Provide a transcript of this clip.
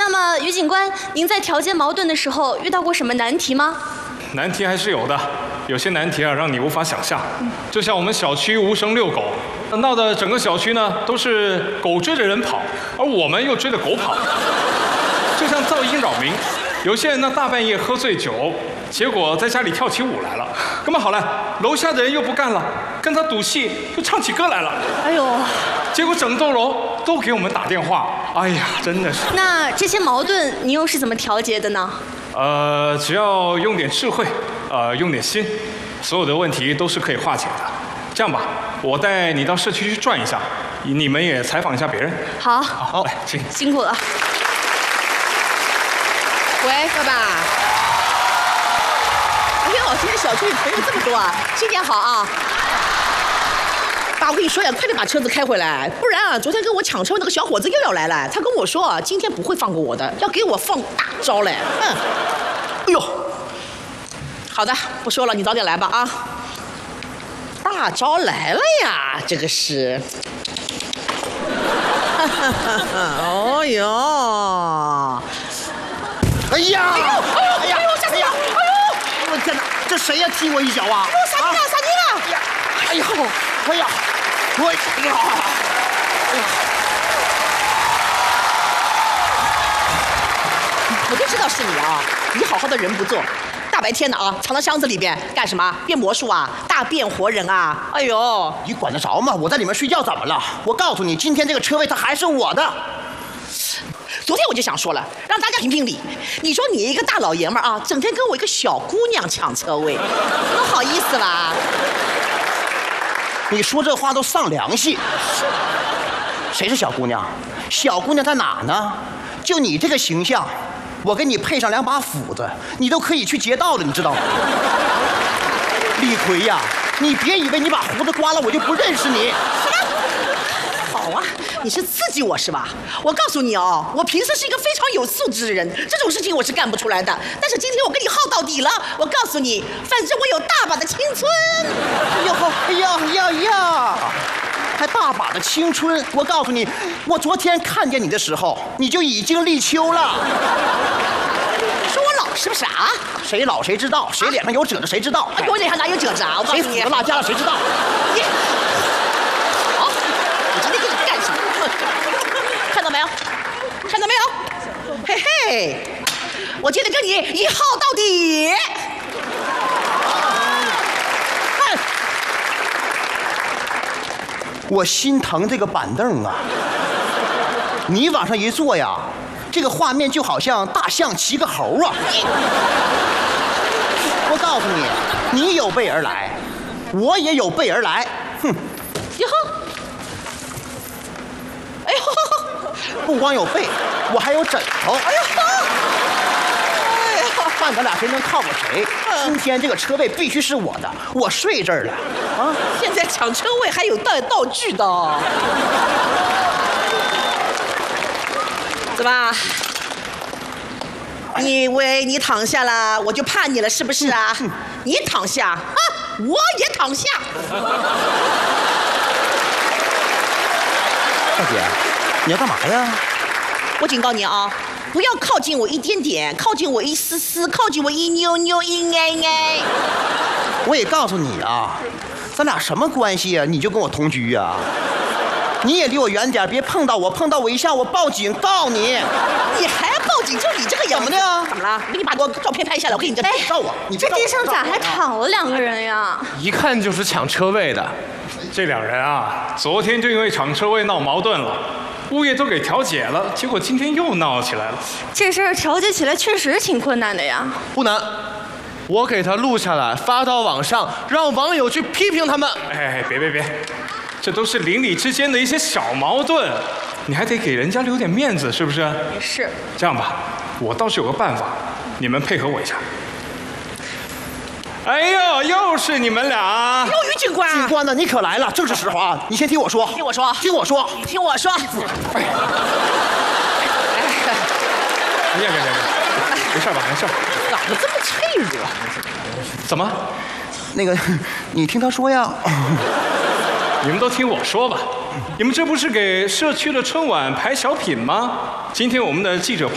那么于警官，您在调解矛盾的时候遇到过什么难题吗？ 难题还是有的，有些难题啊让你无法想象。就像我们小区无声遛狗，闹得整个小区呢都是狗追着人跑，而我们又追着狗跑，就像噪音扰民。有些人呢大半夜喝醉酒，结果在家里跳起舞来了。那么好了，楼下的人又不干了，跟他赌气，就唱起歌来了。 哎呦， 结果整栋楼都给我们打电话。哎呀，真的是。 那这些矛盾您又是怎么调节的呢？ 只要用点智慧，用点心，所有的问题都是可以化解的。这样吧，我带你到社区去转一下，你们也采访一下别人。 好， 好，来，请。 辛苦了。 喂，爸爸。哎呦，今天小区里朋友这么多啊！新年好啊！爸，我跟你说呀，快点把车子开回来，不然啊，昨天跟我抢车那个小伙子又要来了。他跟我说啊，今天不会放过我的，要给我放大招嘞。哎呦，好的，不说了，你早点来吧啊！大招来了呀，这个是。哦哟！ 哎呀！ 哎呦！哎呀！吓死我！哎呦！ 我天哪，这谁呀踢我一脚啊？ 哎呦，傻妮了，傻妮了！ 哎呀！哎呀！哎呀！ 我就知道是你啊！你好好的人不做，大白天的啊，藏到箱子里边干什么？变魔术啊？大变活人啊？哎呦！ 你管得着吗？我在里面睡觉怎么了？我告诉你，今天这个车位它还是我的。 昨天我就想说了，让大家评评理。你说你一个大老爷们儿啊，整天跟我一个小姑娘抢车位，不好意思啦。 你说这话都丧良心。谁是小姑娘？小姑娘在哪呢？就你这个形象，我给你配上2把斧子，你都可以去劫道了，你知道吗？李逵呀，你别以为你把胡子刮了我就不认识你。 好啊，你是刺激我是吧？我告诉你哦，我平时是一个非常有素质的人，这种事情我是干不出来的。但是今天我跟你耗到底了，我告诉你，反正我有大把的青春。 哎呀，还大把的青春！我告诉你，我昨天看见你的时候，你就已经立秋了。 你说我老是不是啊？ 谁老谁知道，谁脸上有褶子谁知道。 我脸上哪有褶子啊？我告诉你， 谁死了落家了谁知道？ 你好，我今天跟你干什么？看到没有？看到没有？嘿嘿，我今天跟你一耗到底。 我心疼这个板凳啊！你往上一坐呀，这个画面就好像大象骑个猴啊！我告诉你，你有备而来，我也有备而来。哼！ 哟，哎呦， 不光有被，我还有枕头。 哎呦， 看咱俩谁能靠过谁。今天这个车位必须是我的，我睡这儿了。啊！ 现在抢车位还有道具的。怎么？你以为你躺下了，我就怕你了是不是啊？你躺下啊，我也躺下。 大姐，你要干嘛呀？ 我警告你啊，不要靠近我一点点，靠近我一丝丝，靠近我一妞妞一挨挨。 我也告诉你啊，咱俩什么关系啊？你就跟我同居啊？你也离我远点，别碰到我，碰到我一下我报警告你。 你还报警？就你这个样子。 怎么的？ 怎么了？我给你把我照片拍下来，我给你照我。你这地上咋还躺了2个人呀？ 一看就是抢车位的。 这2人啊，昨天就因为抢车位闹矛盾了，物业都给调解了，结果今天又闹起来了。 这事儿调解起来确实挺困难的呀。 不难，我给他录下来，发到网上，让网友去批评他们。 哎，别，这都是邻里之间的一些小矛盾，你还得给人家留点面子，是不是？ 是。 这样吧，我倒是有个办法，你们配合我一下。哎呦，又是你们俩！ 又于警官， 警官呢？你可来了，正是时候啊！你先听我说， 听我说， 听我说， 听我说。 哎呀，没事吧？没事。 咋的这么脆弱？ 怎么？ 那个，你听他说呀。 你们都听我说吧，你们这不是给社区的春晚排小品吗？今天我们的记者